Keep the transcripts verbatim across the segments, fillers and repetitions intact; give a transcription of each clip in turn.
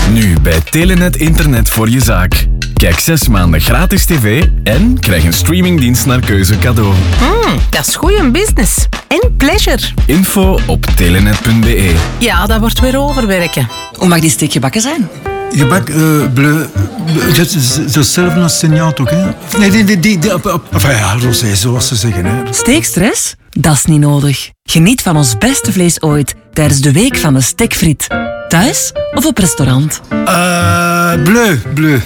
Nu bij Telenet Internet voor je zaak. Kijk zes maanden gratis tv en krijg een streamingdienst naar keuze cadeau. Mm, dat is goeie business. En pleasure. Info op telenet punt be. Ja, dat wordt weer overwerken. Hoe mag die steek gebakken zijn? Gebak, uh, bleu, dat is hetzelfde als signaal toch, hè? Nee, die, die, die, die op, op, enfin ja, rosé, zoals ze zeggen, hè. Steekstress? Dat is niet nodig. Geniet van ons beste vlees ooit tijdens de week van de stekfriet. Thuis of op restaurant? Uh, bleu, bleu.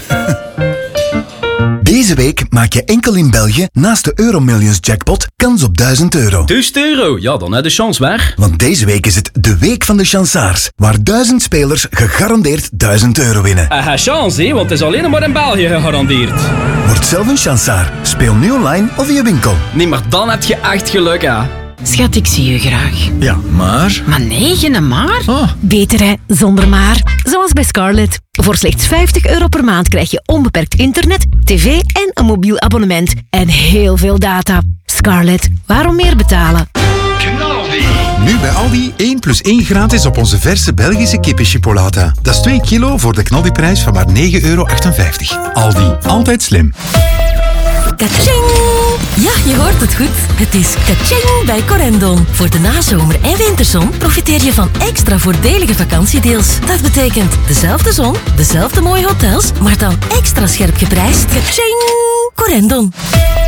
Deze week maak je enkel in België naast de Euromillions jackpot kans op duizend euro. duizend euro? Ja, dan heb je de chance waar. Want deze week is het de week van de chansaars, waar duizend spelers gegarandeerd duizend euro winnen. Hij heeft chance, hè, want het is alleen maar in België gegarandeerd. Word zelf een chansaar. Speel nu online of in je winkel. Nee, maar dan heb je echt geluk, hè. Schat, ik zie je graag. Ja, maar... Maar nee, geen maar. Oh. Beter hè, zonder maar. Zoals bij Scarlett. Voor slechts vijftig euro per maand krijg je onbeperkt internet, tv en een mobiel abonnement. En heel veel data. Scarlett, waarom meer betalen? Nu bij Aldi één plus één gratis op onze verse Belgische kippenchipolata. Dat is twee kilo voor de knaldiprijs van maar negen euro achtenvijftig. Aldi, altijd slim. Kaching! Ja, je hoort het goed. Het is kaching bij Corendon. Voor de nazomer en winterzon profiteer je van extra voordelige vakantiedeals. Dat betekent dezelfde zon, dezelfde mooie hotels, maar dan extra scherp geprijsd. Kaching! Corendon.